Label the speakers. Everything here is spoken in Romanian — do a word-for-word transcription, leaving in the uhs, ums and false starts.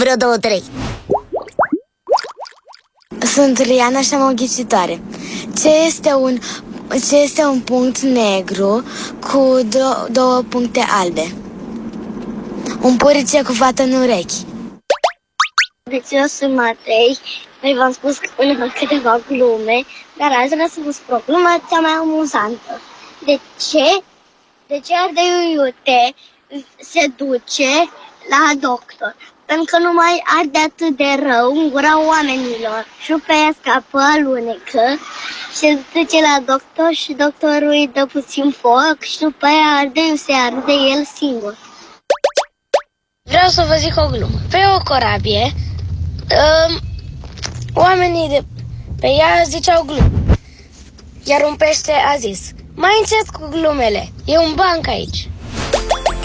Speaker 1: vreo două, trei.
Speaker 2: Sunt Riana și am o ghicitoare. Ce este un, ce este un punct negru cu do- două puncte albe? Un purice cu fată în urechi.
Speaker 3: Deci eu sunt Matei. Noi v-am spus până câteva glume, dar azi vreau să vă spun o glumă cea mai amuzantă. De ce? De ce ardeiul iute se duce la doctor? Pentru că nu mai arde atât de rău în gura oamenilor. Și după aia scapă, alunecă și se duce la doctor și doctorul îi dă puțin foc și după aia ardeiul se arde el singur.
Speaker 4: Vreau să vă zic o glumă. Pe o corabie, um, oamenii de pe ea ziceau glume. Iar un pește a zis: mai încet cu glumele, e un banc aici.